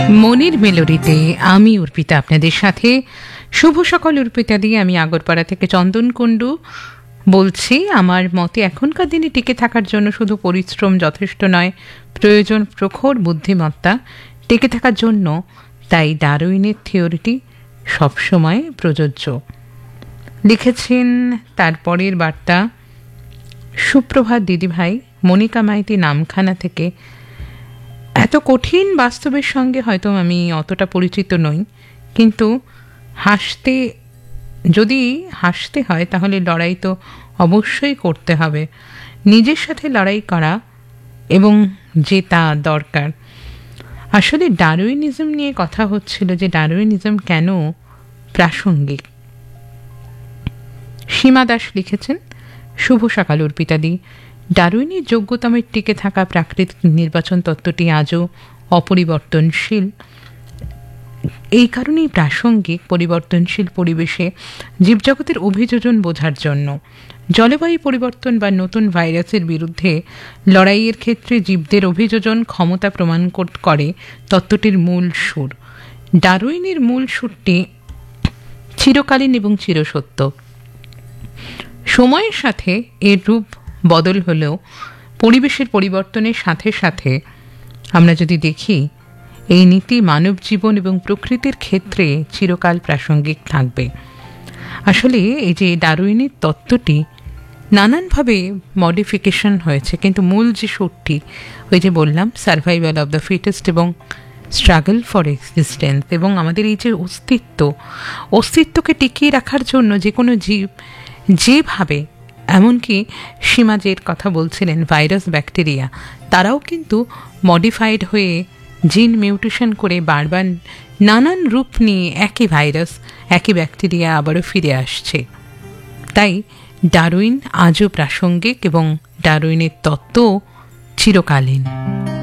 মনের মেলোডিতে আমি অর্পিতা আপনাদের সাথে। শুভ সকাল অর্পিতা দিয়ে আমি আগরপাড়া থেকে চন্দন কুণ্ডু বলছি। আমার মতে এখনকার দিনে টিকে থাকার জন্য শুধু পরিশ্রম যথেষ্ট নয়, প্রয়োজন প্রখর বুদ্ধিমত্তা টিকে থাকার জন্য। তাই ডারউইনের থিওরিটি সবসময় প্রযোজ্য। লিখেছেন তারপরের বার্তা সুপ্রভাত দিদিভাই, মনিকা মাইতি নামখানা থেকে। এত কঠিন বাস্তবের সঙ্গে হয়তো আমি অতটা পরিচিত নই, কিন্তু যদি হাসতে হয় তাহলে লড়াই তো অবশ্যই করতে হবে। নিজের সাথে লড়াই করা এবং জেতা দরকার। আসলে ডারউইনিজম নিয়ে কথা হচ্ছিল, যে ডারউইনিজম কেন প্রাসঙ্গিক। সীমা দাস লিখেছেন, শুভ সকাল অর্পিতাদি। ডারউইনের যোগ্যতমের টিকে থাকা প্রাকৃতিক নির্বাচন তত্ত্বটি আজও অপরিবর্তনশীল। এই কারণেই প্রাসঙ্গিক। পরিবর্তনশীল পরিবেশে জীবজগতের অভিযোজন বোঝার জন্য জলবায়ু পরিবর্তন বা নতুন ভাইরাসের বিরুদ্ধে লড়াইয়ের ক্ষেত্রে জীবদের অভিযোজন ক্ষমতা প্রমাণ করে তত্ত্বটির মূল সুর। ডারউইনের মূল সুরটি চিরকালীন এবং চিরসত্য। সময়ের সাথে এর রূপ বদল হলেও পরিবেশের পরিবর্তনের সাথে সাথে আমরা যদি দেখি, এই নীতি মানব জীবন এবং প্রকৃতির ক্ষেত্রে চিরকাল প্রাসঙ্গিক থাকবে। আসলে এই যে ডারউইনের তত্ত্বটি নানানভাবে মডিফিকেশন হয়েছে, কিন্তু মূল যে সুরটি, ওই যে বললাম সার্ভাইভাল অব দ্য ফিটেস্ট এবং স্ট্রাগল ফর এক্সিস্টেন্স, এবং আমাদের এই যে অস্তিত্বকে টিকিয়ে রাখার জন্য যে কোনো জীব যেভাবে, এমনকি সীমাজের কথা বলছিলেন, ভাইরাস ব্যাকটেরিয়া, তারাও কিন্তু মডিফাইড হয়ে জিন মিউটেশন করে বারবার নানান রূপ নিয়ে একই ভাইরাস, একই ব্যাকটেরিয়া আবারও ফিরে আসছে। তাই ডারউইন আজও প্রাসঙ্গিক এবং ডারউইনের তত্ত্ব চিরকালীন।